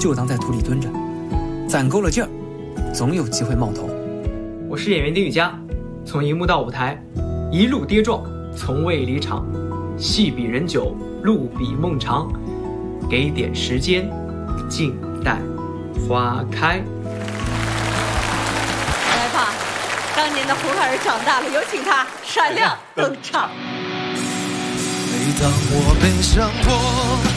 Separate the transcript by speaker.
Speaker 1: 就当在土里蹲着，攒够了劲儿，总有机会冒头。
Speaker 2: 我是演员丁宇佳，从荧幕到舞台，一路跌撞，从未离场。戏比人久，路比梦长，给点时间，静待花开。
Speaker 3: 来吧，当年的红孩儿长大了，有请他闪亮登场。
Speaker 4: 每当我悲伤过